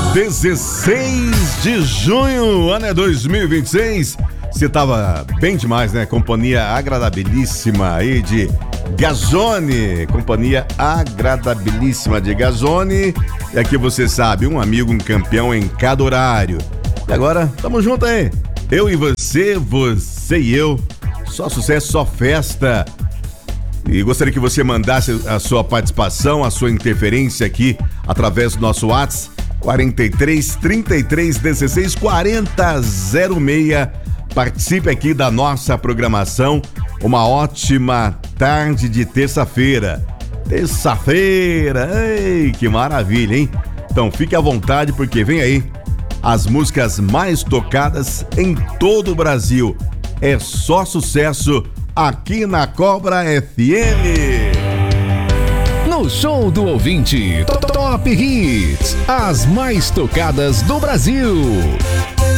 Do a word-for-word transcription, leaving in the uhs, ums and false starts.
dezesseis de junho, ano é dois mil e vinte e seis. Você tava bem demais, né? Companhia agradabilíssima aí de Gazzone. Companhia agradabilíssima de Gazzone. E aqui você sabe, um amigo, um campeão em cada horário. E agora, tamo junto aí. Eu e você, você e eu. Só sucesso, só festa. E gostaria que você mandasse a sua participação, a sua interferência aqui através do nosso WhatsApp quarenta e três, trinta e três, dezesseis, quarenta, zero seis. Participe aqui da nossa programação. Uma ótima tarde de terça-feira. Terça-feira, ei, que maravilha, hein? Então fique à vontade porque vem aí as músicas mais tocadas em todo o Brasil. É só sucesso aqui na Cobra F M. No Show do Ouvinte, Top Hits, as mais tocadas do Brasil.